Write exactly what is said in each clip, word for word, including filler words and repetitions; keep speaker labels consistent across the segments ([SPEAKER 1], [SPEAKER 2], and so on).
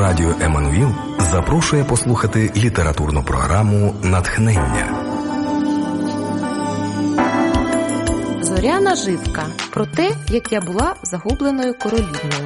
[SPEAKER 1] Радіо Еммануїл запрошує послухати літературну програму «Натхнення».
[SPEAKER 2] Зоряна Живка. Про те, як я була загубленою королівною.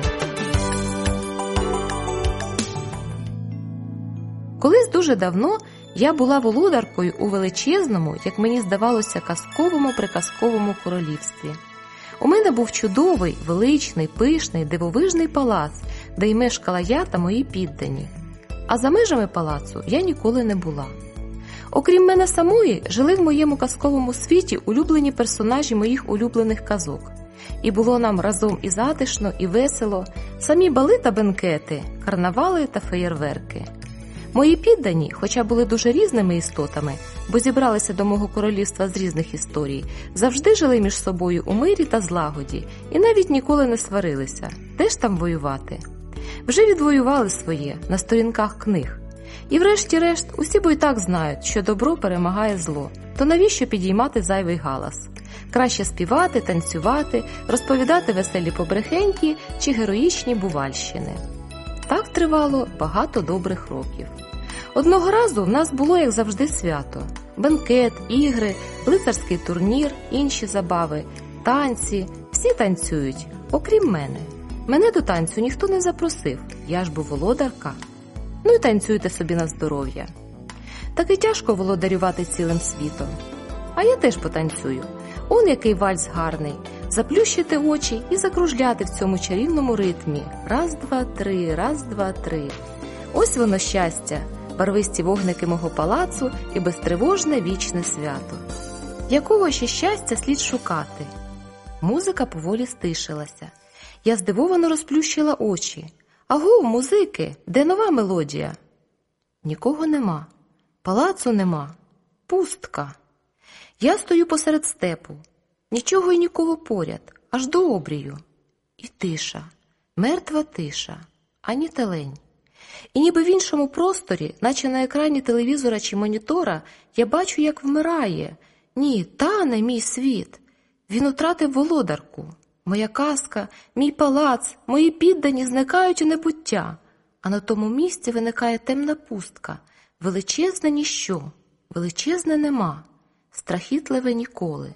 [SPEAKER 2] Колись дуже давно я була володаркою у величезному, як мені здавалося, казковому-приказковому королівстві. У мене був чудовий, величний, пишний, дивовижний палац, де й мешкала я та мої піддані. А за межами палацу я ніколи не була. Окрім мене самої, жили в моєму казковому світі улюблені персонажі моїх улюблених казок. І було нам разом і затишно, і весело, самі бали та бенкети, карнавали та феєрверки. Мої піддані, хоча були дуже різними істотами, бо зібралися до мого королівства з різних історій, завжди жили між собою у мирі та злагоді і навіть ніколи не сварилися. Де ж там воювати? Вже відвоювали своє на сторінках книг. І врешті-решт усі бо й так знають, що добро перемагає зло. То навіщо підіймати зайвий галас? Краще співати, танцювати, розповідати веселі побрехеньки чи героїчні бувальщини. Так тривало багато добрих років. Одного разу в нас було, як завжди, свято. Бенкет, ігри, лицарський турнір, інші забави, танці. Всі танцюють, окрім мене. Мене до танцю ніхто не запросив, я ж був володарка. Ну й танцюйте собі на здоров'я. Так і тяжко володарювати цілим світом. А я теж потанцюю. Он який вальс гарний. Заплющити очі і закружляти в цьому чарівному ритмі. Раз, два, три, раз, два, три. Ось воно щастя, барвисті вогники мого палацу і безтривожне вічне свято. Якого ще щастя слід шукати? Музика поволі стишилася. Я здивовано розплющила очі. Аго, музики, де нова мелодія? Нікого нема. Палацу нема. Пустка. Я стою посеред степу. Нічого й нікого поряд, аж до обрію. І тиша, мертва тиша, ані телень. І ніби в іншому просторі, наче на екрані телевізора чи монітора, я бачу, як вмирає. Ні, тане мій світ. Він утратив володарку. Моя казка, мій палац, мої піддані зникають у небуття, а на тому місці виникає темна пустка, величезне ніщо, величезне нема, страхітливе ніколи.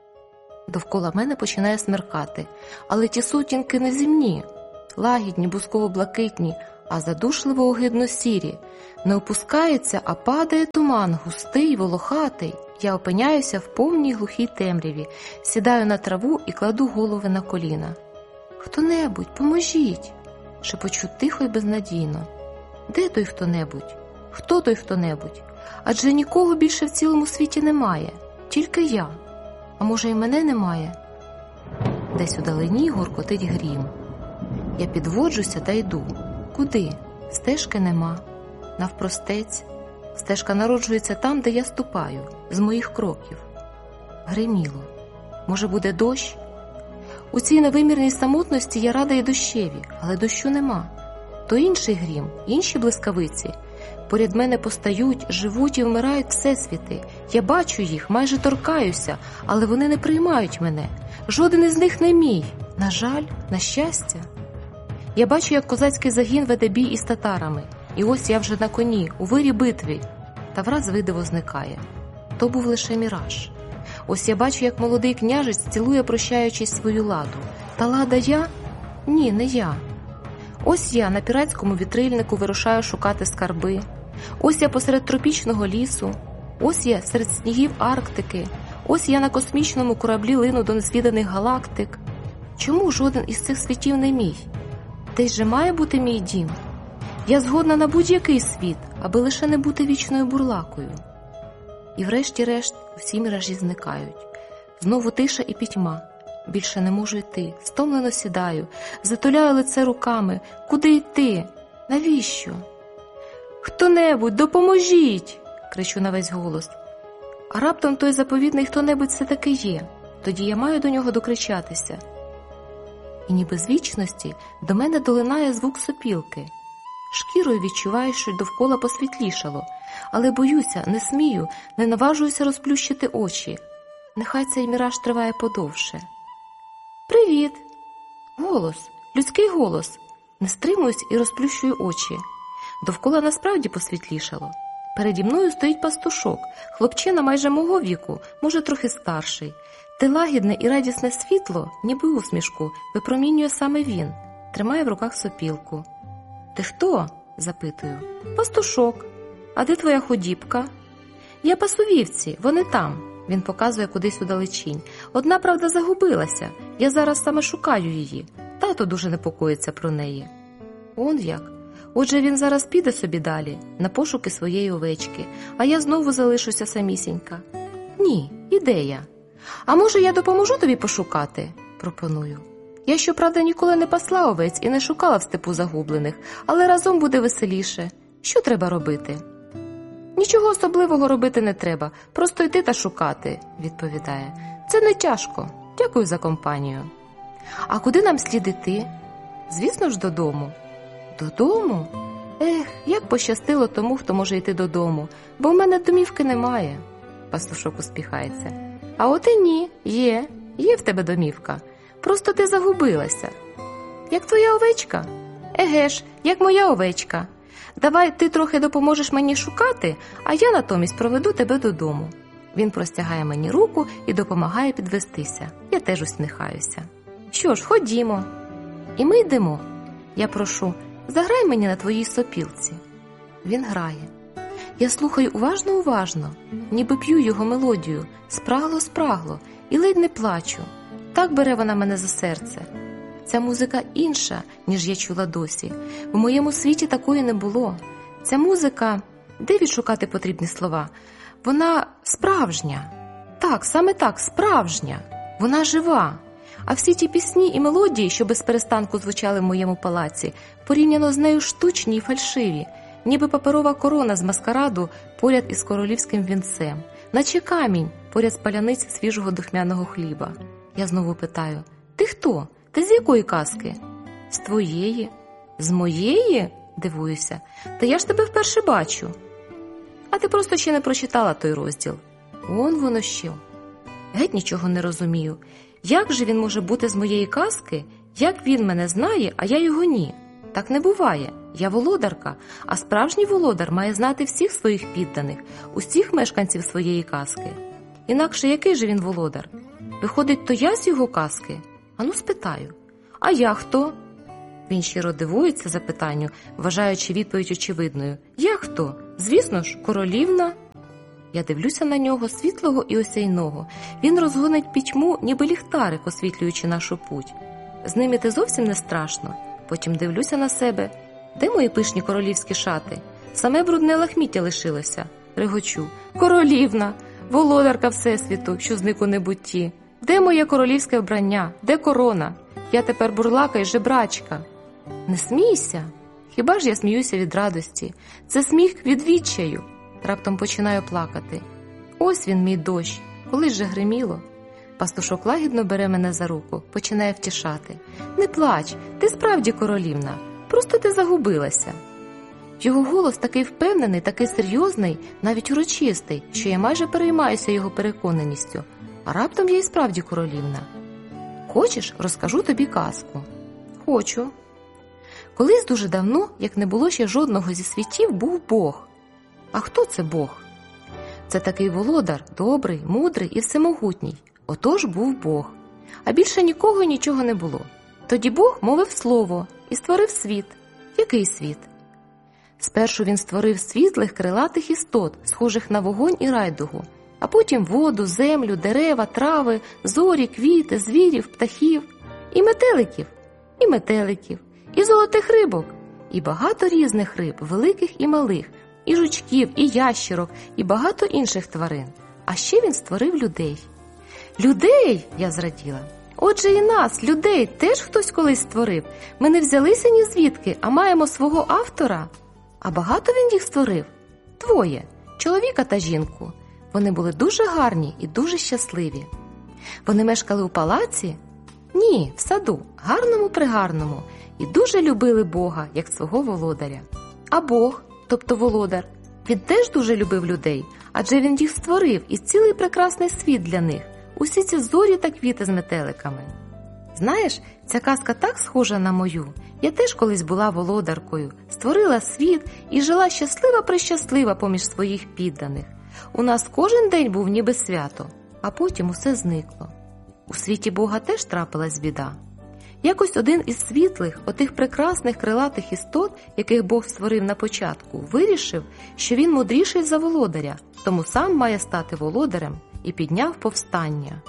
[SPEAKER 2] Довкола мене починає смеркати, але ті сутінки не земні, лагідні, бусково-блакитні, а задушливо огидно сірі. Не опускається, а падає туман, густий, волохатий. Я опиняюся в повній глухій темряві, сідаю на траву і кладу голови на коліна. «Хто-небудь, поможіть!» – шепочу тихо й безнадійно. Де той хто-небудь? Хто той хто-небудь? Адже нікого більше в цілому світі немає, тільки я. А може, і мене немає? Десь у далині гуркотить грім. Я підводжуся та йду. Куди? Стежки нема. Навпростець. Стежка народжується там, де я ступаю, з моїх кроків. Гриміло. Може, буде дощ? У цій невимірній самотності я рада й дощеві, але дощу нема. То інший грім, інші блискавиці. Поряд мене постають, живуть і вмирають всесвіти. Я бачу їх, майже торкаюся, але вони не приймають мене. Жоден із них не мій. На жаль, на щастя. Я бачу, як козацький загін веде бій із татарами. І ось я вже на коні, у вирі битві. Та враз видиво зникає. То був лише міраж. Ось я бачу, як молодий княжець цілує, прощаючись, свою ладу. Та лада я? Ні, не я. Ось я на піратському вітрильнику вирушаю шукати скарби. Ось я посеред тропічного лісу. Ось я серед снігів Арктики. Ось я на космічному кораблі лину до незвіданих галактик. Чому жоден із цих світів не мій? Десь же має бути мій дім. Я згодна на будь-який світ, аби лише не бути вічною бурлакою. І врешті-решт усі міражі зникають. Знову тиша і пітьма. Більше не можу йти, стомлено сідаю, затуляю лице руками. Куди йти? Навіщо? «Хто-небудь, допоможіть!» – кричу на весь голос. А раптом той заповідний хто-небудь все-таки є. Тоді я маю до нього докричатися. І ніби з вічності до мене долинає звук сопілки. Шкірою відчуваю, що довкола посвітлішало, але боюся, не смію, не наважуюся розплющити очі. Нехай цей міраж триває подовше. «Привіт!» Голос, людський голос. Не стримуюсь і розплющую очі. Довкола насправді посвітлішало. Переді мною стоїть пастушок, хлопчина майже мого віку, може трохи старший. Те лагідне і радісне світло, ніби усмішку, випромінює саме він, тримає в руках сопілку. «Ти хто?» – запитую. «Пастушок. А де твоя худібка?» «Я пасу вівці, вони там», – він показує кудись удалечінь. «Одна, правда, загубилася, я зараз саме шукаю її. Тато дуже непокоїться про неї». Он як. Отже, він зараз піде собі далі, на пошуки своєї овечки, а я знову залишуся самісінька. Ні, ідея. А може, я допоможу тобі пошукати? Пропоную. Я, щоправда, ніколи не пасла овець і не шукала в степу загублених, але разом буде веселіше. Що треба робити? Нічого особливого робити не треба, просто йти та шукати, відповідає. Це не тяжко. Дякую за компанію. А куди нам слід іти? Звісно ж, додому. Додому? Ех, як пощастило тому, хто може йти додому, бо в мене домівки немає. Пастушок усміхається. А от і ні, є, є в тебе домівка. Просто ти загубилася. Як твоя овечка? Еге ж, як моя овечка. Давай ти трохи допоможеш мені шукати, а я натомість проведу тебе додому. Він простягає мені руку і допомагає підвестися. Я теж усміхаюся. Що ж, ходімо. І ми йдемо. Я прошу, заграй мені на твоїй сопілці. Він грає. Я слухаю уважно-уважно, ніби п'ю його мелодію, спрагло-спрагло, і ледь не плачу. Так бере вона мене за серце. Ця музика інша, ніж я чула досі. В моєму світі такої не було. Ця музика, де відшукати потрібні слова? Вона справжня. Так, саме так, справжня. Вона жива. А всі ті пісні і мелодії, що без перестанку звучали в моєму палаці, порівняно з нею штучні й фальшиві, ніби паперова корона з маскараду поряд із королівським вінцем, наче камінь поряд з паляниць свіжого духмяного хліба. Я знову питаю, ти хто? Ти з якої казки? З твоєї? З моєї? Дивуюся. Та я ж тебе вперше бачу. А ти просто ще не прочитала той розділ. Он воно що. Геть нічого не розумію. Як же він може бути з моєї казки? Як він мене знає, а я його ні? Так не буває. Я володарка, а справжній володар має знати всіх своїх підданих, усіх мешканців своєї казки. Інакше який же він володар? Виходить, то я з його казки? Ану спитаю. А я хто? Він щиро дивується запитанню, вважаючи відповідь очевидною. Я хто? Звісно ж, королівна. Я дивлюся на нього, світлого і осяйного. Він розгонить пітьму, ніби ліхтарик, освітлюючи нашу путь. З ним іти зовсім не страшно. Потім дивлюся на себе. Де мої пишні королівські шати? Саме брудне лахміття лишилося. Регочу. Королівна! Володарка Всесвіту, що зник у небутті. Де моє королівське вбрання? Де корона? Я тепер бурлака й жебрачка. Не смійся. Хіба ж я сміюся від радості? Це сміх від відчаю. Раптом починаю плакати. Ось він, мій дощ. Колись же гриміло. Пастушок лагідно бере мене за руку, починає втішати. Не плач, ти справді королівна. Просто ти загубилася. Його голос такий впевнений, такий серйозний, навіть урочистий, що я майже переймаюся його переконаністю. А раптом я і справді королівна. Хочеш, розкажу тобі казку? Хочу. Колись дуже давно, як не було ще жодного зі світів, був Бог. А хто це Бог? Це такий володар, добрий, мудрий і всемогутній. Отож був Бог. А більше нікого і нічого не було. Тоді Бог мовив слово і створив світ. Який світ? Спершу він створив світлих крилатих істот, схожих на вогонь і райдугу, а потім воду, землю, дерева, трави, зорі, квіти, звірів, птахів, і метеликів, і метеликів, і золотих рибок, і багато різних риб, великих і малих, і жучків, і ящерок, і багато інших тварин. А ще він створив людей. Людей, я зраділа. Отже і нас, людей, теж хтось колись створив. Ми не взялися ні звідки, а маємо свого автора. А багато він їх створив? Двоє, чоловіка та жінку. Вони були дуже гарні і дуже щасливі. Вони мешкали у палаці? Ні, в саду, гарному-пригарному, і дуже любили Бога, як свого володаря. А Бог, тобто володар, він теж дуже любив людей, адже він їх створив і цілий прекрасний світ для них, усі ці зорі та квіти з метеликами. Знаєш, ця казка так схожа на мою. Я теж колись була володаркою, створила світ і жила щаслива-прещаслива поміж своїх підданих. У нас кожен день був ніби свято, а потім усе зникло. У світі Бога теж трапилась біда. Якось один із світлих, отих прекрасних крилатих істот, яких Бог створив на початку, вирішив, що він мудріший за володаря, тому сам має стати володарем, і підняв повстання.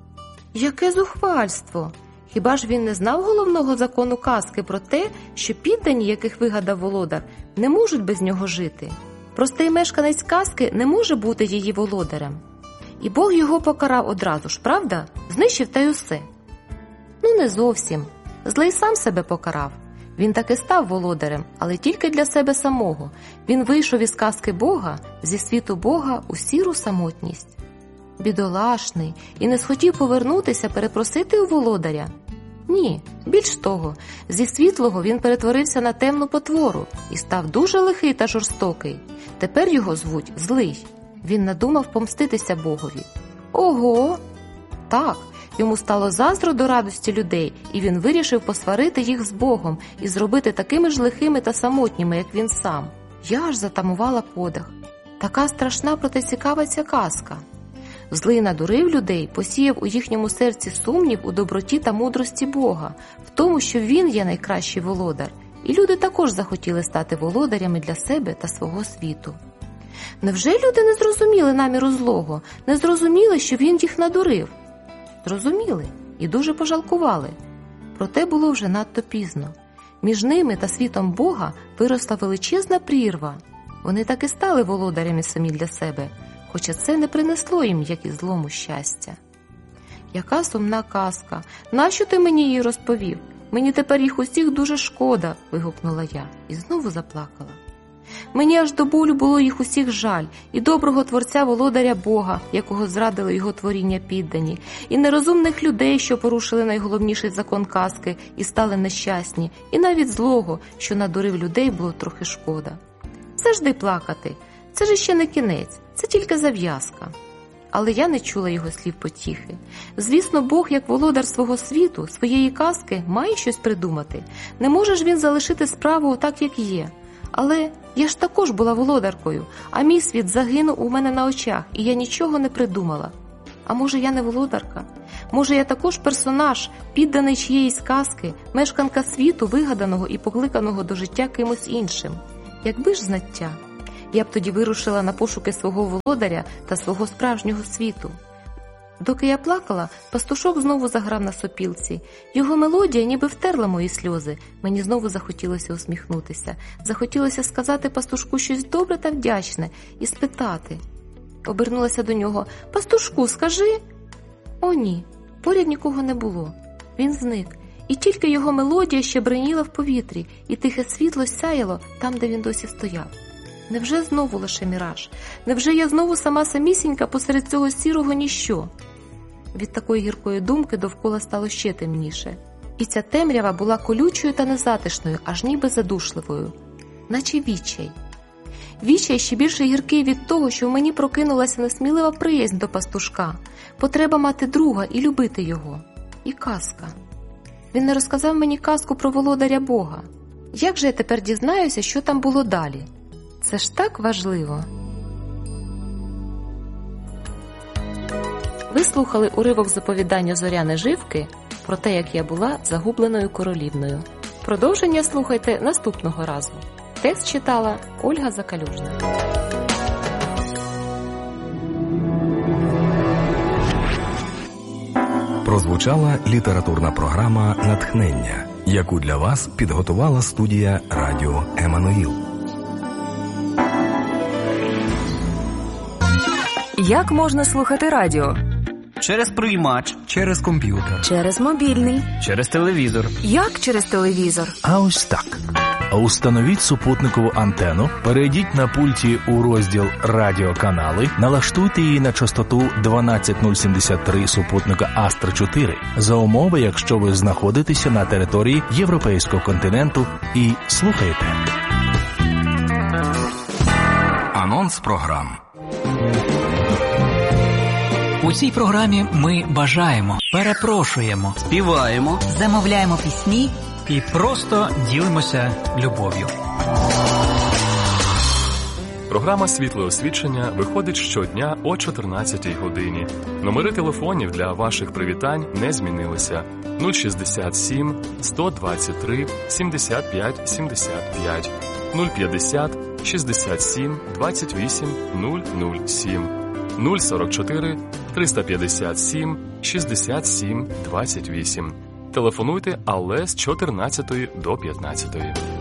[SPEAKER 2] Яке зухвальство! Хіба ж він не знав головного закону казки про те, що піддані, яких вигадав володар, не можуть без нього жити? Простий мешканець казки не може бути її володарем. І Бог його покарав одразу ж, правда? Знищив та й усе. Ну, не зовсім. Злий сам себе покарав. Він таки став володарем, але тільки для себе самого. Він вийшов із казки Бога, зі світу Бога у сіру самотність. Бідолашний, і не схотів повернутися, перепросити у володаря. Ні, більш того, зі світлого він перетворився на темну потвору і став дуже лихий та жорстокий. Тепер його звуть Злий. Він надумав помститися Богові. Ого! Так, йому стало заздро до радості людей, і він вирішив посварити їх з Богом і зробити такими ж лихими та самотніми, як він сам. Я аж затамувала подих. Така страшна, проте цікава ця казка. Злий надурив людей, посіяв у їхньому серці сумнів у доброті та мудрості Бога, в тому, що він є найкращий володар, і люди також захотіли стати володарями для себе та свого світу. Невже люди не зрозуміли наміру злого, не зрозуміли, що він їх надурив? Зрозуміли і дуже пожалкували. Проте було вже надто пізно. Між ними та світом Бога виросла величезна прірва. Вони так і стали володарями самі для себе, хоча це не принесло їм, як і злому, щастя. Яка сумна казка! Нащо ти мені її розповів? Мені тепер їх усіх дуже шкода, вигукнула я і знову заплакала. Мені аж до болю було їх усіх жаль, і доброго творця володаря Бога, якого зрадили його творіння піддані, і нерозумних людей, що порушили найголовніший закон казки і стали нещасні, і навіть злого, що надурив людей, було трохи шкода. Завжди плакати, це ж ще не кінець, це тільки зав'язка. Але я не чула його слів потіхи. Звісно, Бог, як володар свого світу, своєї казки, має щось придумати. Не може ж він залишити справу так, як є. Але я ж також була володаркою, а мій світ загинув у мене на очах, і я нічого не придумала. А може, я не володарка? Може, я також персонаж, підданий чиєїсь казки, мешканка світу, вигаданого і покликаного до життя кимось іншим? Якби ж знаття, я б тоді вирушила на пошуки свого володаря та свого справжнього світу. Доки я плакала, пастушок знову заграв на сопілці. Його мелодія ніби втерла мої сльози. Мені знову захотілося усміхнутися. Захотілося сказати пастушку щось добре та вдячне і спитати. Обернулася до нього. «Пастушку, скажи!» О ні, поряд нікого не було. Він зник. І тільки його мелодія ще бриніла в повітрі, і тихе світло сяяло там, де він досі стояв. Невже знову лише міраж? Невже я знову сама самісінька посеред цього сірого ніщо? Від такої гіркої думки довкола стало ще темніше. І ця темрява була колючою та незатишною, аж ніби задушливою. Наче відчай. Відчай ще більше гіркий від того, що в мені прокинулася несмілива приязнь до пастушка. Потреба мати друга і любити його. І казка. Він не розказав мені казку про володаря Бога. Як же я тепер дізнаюся, що там було далі? Це ж так важливо. Ви слухали уривок з оповідання Зоряни Живки про те, як я була загубленою королівною. Продовження слухайте наступного разу. Текст читала Ольга Закалюжна.
[SPEAKER 1] Прозвучала літературна програма «Натхнення», яку для вас підготувала студія радіо «Еммануїл».
[SPEAKER 3] Як можна слухати радіо?
[SPEAKER 4] Через приймач,
[SPEAKER 5] через комп'ютер,
[SPEAKER 3] Через мобільний.
[SPEAKER 4] через телевізор.
[SPEAKER 3] Як через телевізор?
[SPEAKER 5] А ось так. Установіть супутникову антенну, перейдіть на пульті у розділ «Радіоканали», налаштуйте її на частоту дванадцять нуль сімдесят три супутника Астра чотири за умови, якщо ви знаходитеся на території Європейського континенту і слухаєте.
[SPEAKER 1] Анонс програм.
[SPEAKER 6] У цій програмі ми бажаємо, перепрошуємо,
[SPEAKER 4] співаємо,
[SPEAKER 7] замовляємо пісні
[SPEAKER 6] і просто ділимося любов'ю.
[SPEAKER 8] Програма «Світле освічення» виходить щодня о чотирнадцятій годині. Номери телефонів для ваших привітань не змінилися. нуль шістдесят сім сто двадцять три сімдесят п'ять сімдесят п'ять, нуль п'ятдесят шістдесят сім двадцять вісім нуль нуль сім, нуль сорок чотири триста п'ятдесят сім шістдесят сім двадцять вісім. Телефонуйте, але з чотирнадцятої до п'ятнадцятої.